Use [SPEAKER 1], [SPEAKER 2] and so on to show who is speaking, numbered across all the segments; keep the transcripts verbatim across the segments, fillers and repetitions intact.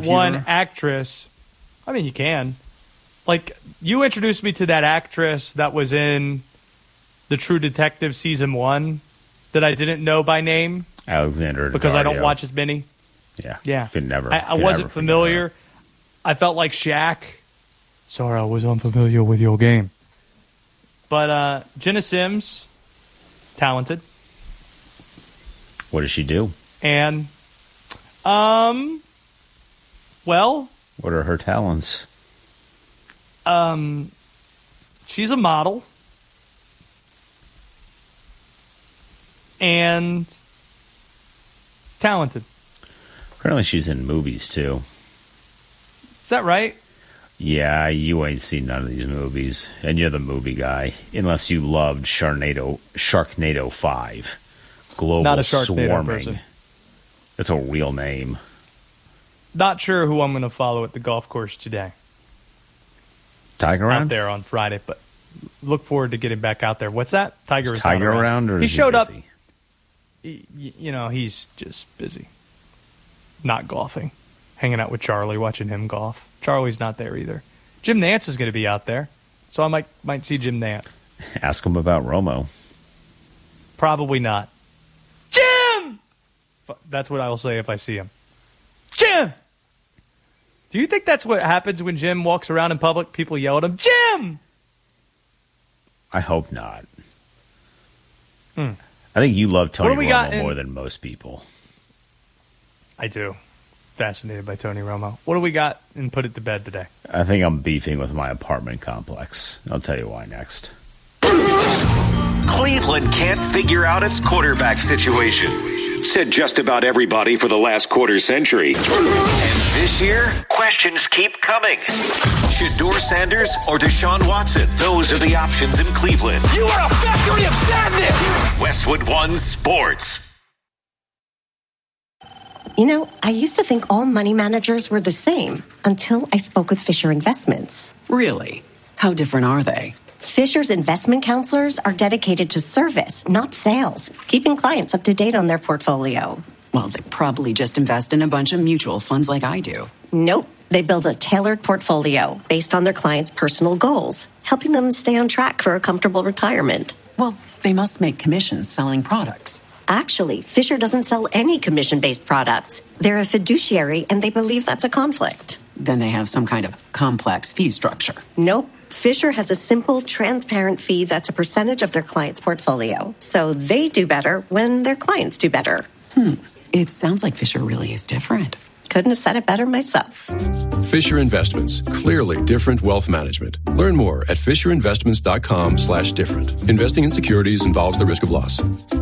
[SPEAKER 1] one actress. I mean, you can. Like, you introduced me to that actress that was in The True Detective Season one that I didn't know by name.
[SPEAKER 2] Alexandra Daddario.
[SPEAKER 1] Because I don't watch as many.
[SPEAKER 2] Yeah.
[SPEAKER 1] Yeah.
[SPEAKER 2] Could never.
[SPEAKER 1] I, I wasn't familiar. I felt like Shaq. Sorry, I was unfamiliar with your game. But uh, Jenna Sims, talented.
[SPEAKER 2] What does she do?
[SPEAKER 1] And, um, well.
[SPEAKER 2] What are her talents?
[SPEAKER 1] Um, she's a model. And talented.
[SPEAKER 2] Apparently she's in movies, too.
[SPEAKER 1] Is that right?
[SPEAKER 2] Yeah, you ain't seen none of these movies. And you're the movie guy. Unless you loved Sharknado, Sharknado five. Global
[SPEAKER 1] Not a Sharknado
[SPEAKER 2] Swarming.
[SPEAKER 1] person.
[SPEAKER 2] It's a real name.
[SPEAKER 1] Not sure who I'm going to follow at the golf course today.
[SPEAKER 2] Tiger
[SPEAKER 1] Out
[SPEAKER 2] around?
[SPEAKER 1] there on Friday, but look forward to getting back out there. What's that? Tiger
[SPEAKER 2] Is
[SPEAKER 1] is
[SPEAKER 2] Tiger
[SPEAKER 1] not
[SPEAKER 2] around, or
[SPEAKER 1] he
[SPEAKER 2] is he
[SPEAKER 1] showed
[SPEAKER 2] busy?
[SPEAKER 1] up. He, you know, he's just busy. Not golfing. Hanging out with Charlie, watching him golf. Charlie's not there either. Jim Nance is going to be out there, so I might might see Jim Nance.
[SPEAKER 2] Ask him about Romo.
[SPEAKER 1] Probably not. Jim! That's what I will say if I see him. Jim! Do you think that's what happens when Jim walks around in public? People yell at him, Jim!
[SPEAKER 2] I hope not.
[SPEAKER 1] Hmm.
[SPEAKER 2] I think you love Tony
[SPEAKER 1] What do we
[SPEAKER 2] Romo
[SPEAKER 1] got in-
[SPEAKER 2] more than most people.
[SPEAKER 1] I do. Fascinated by Tony Romo. What do we got and put it to bed today?
[SPEAKER 2] I think I'm beefing with my apartment complex. I'll tell you why next.
[SPEAKER 3] Cleveland can't figure out its quarterback situation. Said just about everybody for the last quarter century. And this year, questions keep coming. Shedeur Sanders or Deshaun Watson? Those are the options in Cleveland.
[SPEAKER 4] You are a factory of sadness!
[SPEAKER 3] Westwood One Sports.
[SPEAKER 5] You know, I used to think all money managers were the same until I spoke with Fisher Investments.
[SPEAKER 6] Really? How different are they?
[SPEAKER 5] Fisher's investment counselors are dedicated to service, not sales, keeping clients up to date on their portfolio.
[SPEAKER 6] Well, they probably just invest in a bunch of mutual funds like I do.
[SPEAKER 5] Nope. They build a tailored portfolio based on their clients' personal goals, helping them stay on track for a comfortable retirement.
[SPEAKER 6] Well, they must make commissions selling products.
[SPEAKER 5] Actually, Fisher doesn't sell any commission-based products. They're a fiduciary, and they believe that's a conflict.
[SPEAKER 6] Then they have some kind of complex fee structure.
[SPEAKER 5] Nope. Fisher has a simple, transparent fee that's a percentage of their client's portfolio. So they do better when their clients do better.
[SPEAKER 6] Hmm. It sounds like Fisher really is different.
[SPEAKER 5] Couldn't have said it better myself.
[SPEAKER 7] Fisher Investments. Clearly different wealth management. Learn more at fisherinvestments.com slash different. Investing in securities involves the risk of loss.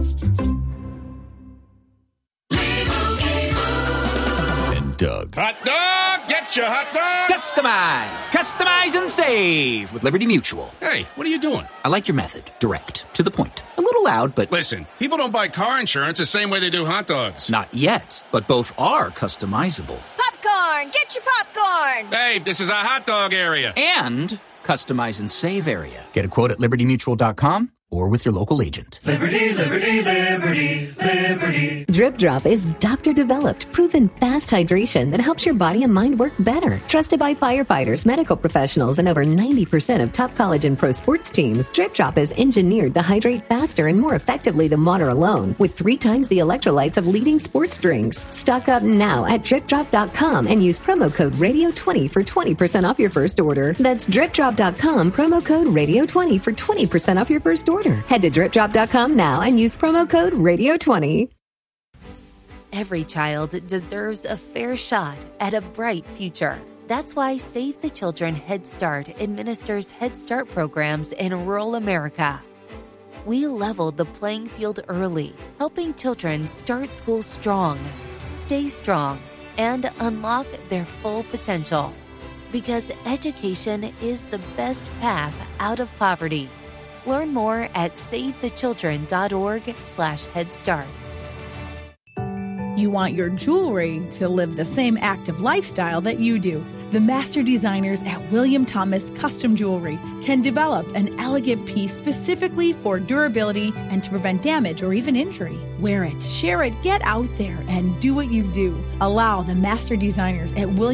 [SPEAKER 8] And Doug.
[SPEAKER 9] Hot dog! Get your hot dog!
[SPEAKER 10] Customize! Customize and save with Liberty Mutual.
[SPEAKER 9] Hey, what are you doing?
[SPEAKER 10] I like your method. Direct. To the point. A little loud, but...
[SPEAKER 9] Listen, people don't buy car insurance the same way they do hot dogs.
[SPEAKER 10] Not yet, but both are customizable.
[SPEAKER 11] Popcorn! Get your popcorn!
[SPEAKER 9] Hey, this is a hot dog area.
[SPEAKER 10] And customize and save area. Get a quote at liberty mutual dot com or with your local agent.
[SPEAKER 12] Liberty, liberty, liberty, liberty.
[SPEAKER 13] Drip Drop is doctor-developed, proven fast hydration that helps your body and mind work better. Trusted by firefighters, medical professionals, and over ninety percent of top college and pro sports teams, Drip Drop is engineered to hydrate faster and more effectively than water alone, with three times the electrolytes of leading sports drinks. Stock up now at drip drop dot com and use promo code radio twenty for twenty percent off your first order. That's drip drop dot com, promo code radio twenty for twenty percent off your first order. Head to drip drop dot com now and use promo code radio twenty.
[SPEAKER 14] Every child deserves a fair shot at a bright future. That's why Save the Children Head Start administers Head Start programs in rural America. We leveled the playing field early, helping children start school strong, stay strong, and unlock their full potential. Because education is the best path out of poverty. Learn more at save the children dot org slash head start.
[SPEAKER 15] You want your jewelry to live the same active lifestyle that you do. The master designers at William Thomas Custom Jewelry can develop an elegant piece specifically for durability and to prevent damage or even injury. Wear it, share it, get out there, and do what you do. Allow the master designers at William